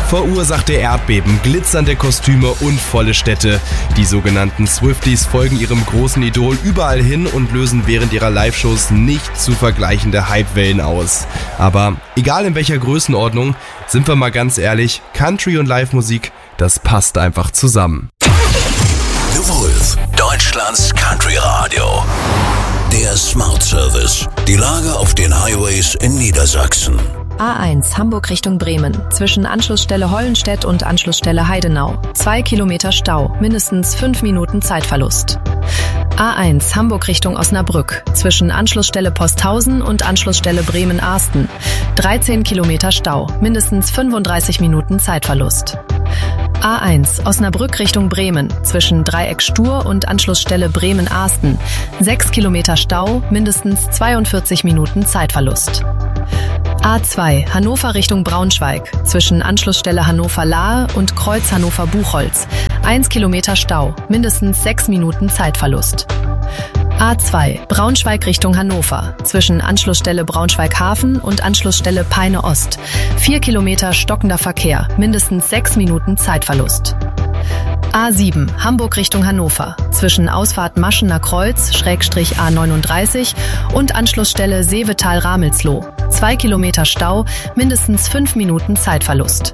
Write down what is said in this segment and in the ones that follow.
Verursachte Erdbeben, glitzernde Kostüme und volle Städte. Die sogenannten Swifties folgen ihrem großen Idol überall hin und lösen während ihrer Live-Shows nicht zu vergleichende Hypewellen aus. Aber egal in welcher Größenordnung, sind wir mal ganz ehrlich, Country und Live-Musik, das passt einfach zusammen. The Wolf, Deutschlands Country Radio. Der Smart Service. Die Lage auf den Highways in Niedersachsen. A1 Hamburg Richtung Bremen. Zwischen Anschlussstelle Hollenstedt und Anschlussstelle Heidenau. 2 Kilometer Stau. Mindestens 5 Minuten Zeitverlust. A1 Hamburg Richtung Osnabrück. Zwischen Anschlussstelle Posthausen und Anschlussstelle Bremen-Arsten. 13 Kilometer Stau. Mindestens 35 Minuten Zeitverlust. A1 Osnabrück Richtung Bremen. Zwischen Dreieck Stur und Anschlussstelle Bremen-Arsten. 6 Kilometer Stau. Mindestens 42 Minuten Zeitverlust. A2 Hannover Richtung Braunschweig. Zwischen Anschlussstelle Hannover-Lahe und Kreuz Hannover-Buchholz. 1 Kilometer Stau. Mindestens 6 Minuten Zeitverlust. A2 Braunschweig Richtung Hannover. Zwischen Anschlussstelle Braunschweig-Hafen und Anschlussstelle Peine Ost. 4 Kilometer stockender Verkehr. Mindestens 6 Minuten Zeitverlust. A7 Hamburg Richtung Hannover. Zwischen Ausfahrt Maschener Kreuz /A39 und Anschlussstelle Seevetal-Ramelsloh. 2 Kilometer Stau, mindestens 5 Minuten Zeitverlust.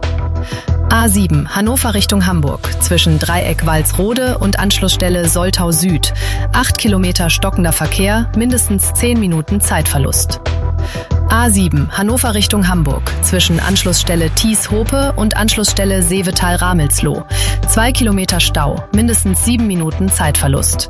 A7 Hannover Richtung Hamburg. Zwischen Dreieck Walsrode und Anschlussstelle Soltau Süd. 8 Kilometer stockender Verkehr, mindestens 10 Minuten Zeitverlust. A7 Hannover Richtung Hamburg. Zwischen Anschlussstelle Thies-Hope und Anschlussstelle Seevetal-Ramelsloh. 2 Kilometer Stau, mindestens 7 Minuten Zeitverlust.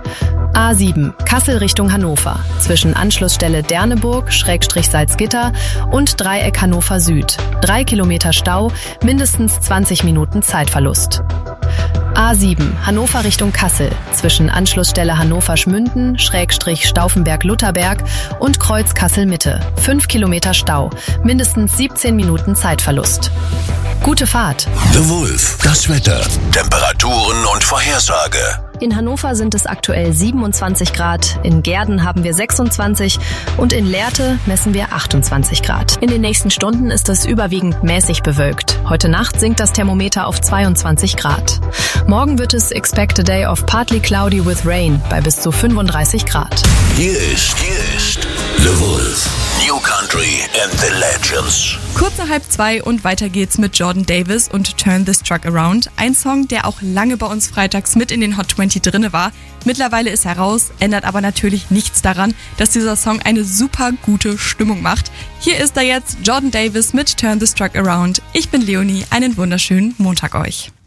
A7 Kassel Richtung Hannover. Zwischen Anschlussstelle Derneburg /Salzgitter und Dreieck Hannover Süd. 3 Kilometer Stau, mindestens 20 Minuten Zeitverlust. A7 Hannover Richtung Kassel. Zwischen Anschlussstelle Hannover-Schmünden /Stauffenberg-Lutherberg und Kreuz Kassel-Mitte. 5 Kilometer Stau, mindestens 17 Minuten Zeitverlust. Gute Fahrt. The Wolf, das Wetter, Temperaturen und Vorhersage. In Hannover sind es aktuell 27 Grad, in Gehrden haben wir 26 und in Lehrte messen wir 28 Grad. In den nächsten Stunden ist es überwiegend mäßig bewölkt. Heute Nacht sinkt das Thermometer auf 22 Grad. Morgen wird es expect a day of partly cloudy with rain bei bis zu 35 Grad. Hier ist The Wolf, New Country and the Legends. Kurz nach 1:30 und weiter geht's mit Jordan Davis und Turn This Truck Around. Ein Song, der auch lange bei uns freitags mit in den Hot 20 drinne war. Mittlerweile ist er raus, ändert aber natürlich nichts daran, dass dieser Song eine super gute Stimmung macht. Hier ist er jetzt, Jordan Davis mit Turn This Truck Around. Ich bin Leonie, einen wunderschönen Montag euch.